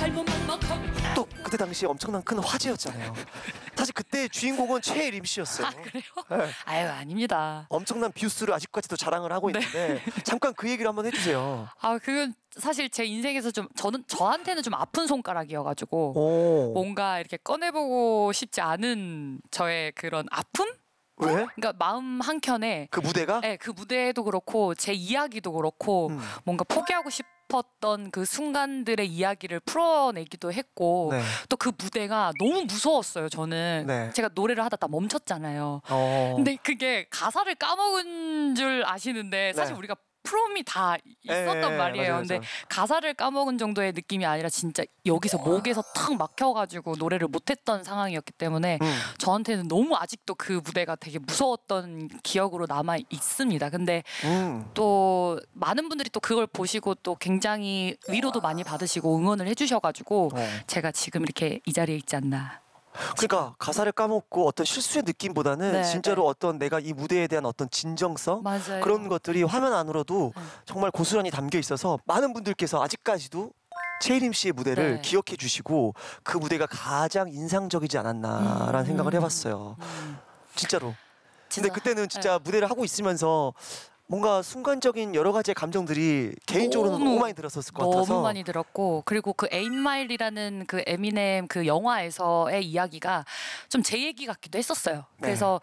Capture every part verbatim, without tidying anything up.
또 그때 당시에 엄청난 큰 화제였잖아요. 사실 그때 주인공은 최예림 씨였어요. 아 그래요? 네. 아유 아닙니다. 엄청난 뷰수를 아직까지도 자랑을 하고 네. 있는데 잠깐 그 얘기를 한번 해주세요. 아 그건 사실 제 인생에서 좀 저는 저한테는 좀 아픈 손가락이어가지고 오. 뭔가 이렇게 꺼내보고 싶지 않은 저의 그런 아픔? 왜? 그러니까 마음 한 켠에 그 무대가? 네, 그 무대도 그렇고 제 이야기도 그렇고 음. 뭔가 포기하고 싶었던 그 순간들의 이야기를 풀어내기도 했고 네. 또 그 무대가 너무 무서웠어요. 저는 네. 제가 노래를 하다 다 멈췄잖아요. 어. 근데 그게 가사를 까먹은 줄 아시는데 사실 네. 우리가 프롬이 다 있었던 네, 말이에요. 맞아요, 근데 맞아요. 가사를 까먹은 정도의 느낌이 아니라 진짜 여기서 목에서 탁 막혀가지고 노래를 못했던 상황이었기 때문에 음. 저한테는 너무 아직도 그 무대가 되게 무서웠던 기억으로 남아 있습니다. 근데 음. 또 많은 분들이 또 그걸 보시고 또 굉장히 위로도 많이 받으시고 응원을 해주셔가지고 어. 제가 지금 이렇게 이 자리에 있지 않나. 그러니까 가사를 까먹고 어떤 실수의 느낌보다는 네, 진짜로 네. 어떤 내가 이 무대에 대한 어떤 진정성 맞아요. 그런 것들이 화면 안으로도 네. 정말 고스란히 담겨 있어서 많은 분들께서 아직까지도 최예림 씨의 무대를 네. 기억해 주시고 그 무대가 가장 인상적이지 않았나라는 음. 생각을 해봤어요. 음. 진짜로. 근데 진짜, 그때는 진짜 무대를 하고 있으면서 뭔가 순간적인 여러 가지의 감정들이 개인적으로는 너무, 너무, 많이 들었었을 것 같아서 너무 많이 들었고 그리고 그 에잇 마일이라는 그 에미넴 그 영화에서의 이야기가 좀 제 얘기 같기도 했었어요. 네. 그래서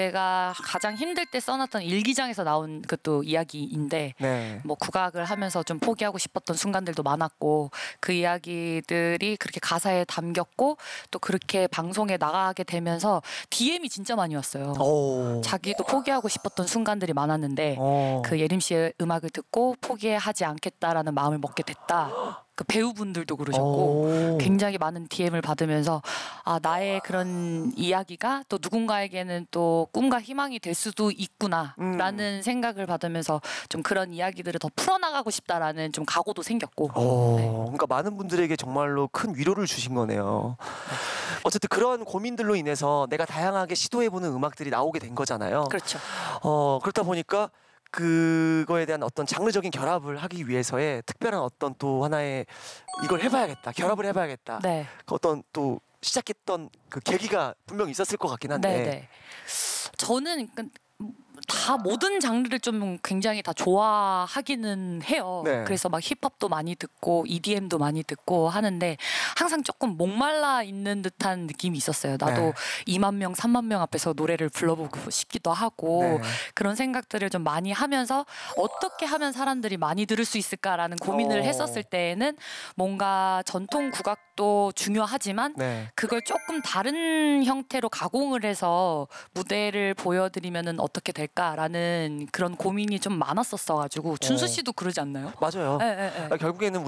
제가 가장 힘들 때 써놨던 일기장에서 나온 그또 이야기인데 네. 뭐 국악을 하면서 좀 포기하고 싶었던 순간들도 많았고 그 이야기들이 그렇게 가사에 담겼고 또 그렇게 방송에 나가게 되면서 디엠이 진짜 많이 왔어요. 오. 자기도 포기하고 싶었던 순간들이 많았는데 어. 그 예림 씨의 음악을 듣고 포기하지 않겠다라는 마음을 먹게 됐다. 그 배우분들도 그러셨고 오. 굉장히 많은 디엠을 받으면서 아 나의 그런 이야기가 또 누군가에게는 또 꿈과 희망이 될 수도 있구나라는 음. 생각을 받으면서 좀 그런 이야기들을 더 풀어나가고 싶다라는 좀 각오도 생겼고 어, 네. 그러니까 많은 분들에게 정말로 큰 위로를 주신 거네요. 어쨌든 그런 고민들로 인해서 내가 다양하게 시도해보는 음악들이 나오게 된 거잖아요. 그렇죠. 어, 그렇다 보니까 그거에 대한 어떤 장르적인 결합을 하기 위해서의 특별한 어떤 또 하나의 이걸 해봐야겠다, 결합을 해봐야겠다. 네. 그 어떤 또 시작했던 그 계기가 분명 있었을 것 같긴 한데. 네네. 저는 그러니까 다 모든 장르를 좀 굉장히 다 좋아하기는 해요. 네. 그래서 막 힙합도 많이 듣고 이디엠도 많이 듣고 하는데 항상 조금 목말라 있는 듯한 느낌이 있었어요. 나도 네. 이만 명, 삼만 명 앞에서 노래를 불러보고 싶기도 하고 네. 그런 생각들을 좀 많이 하면서 어떻게 하면 사람들이 많이 들을 수 있을까라는 고민을 어. 했었을 때에는 뭔가 전통 국악도 중요하지만 네. 그걸 조금 다른 형태로 가공을 해서 무대를 보여드리면은 어떻게 될까라는 그런 고민이 좀 많았었어가지고 준수 씨도 그러지 않나요? 맞아요. 네, 네, 네. 아, 결국에는 우리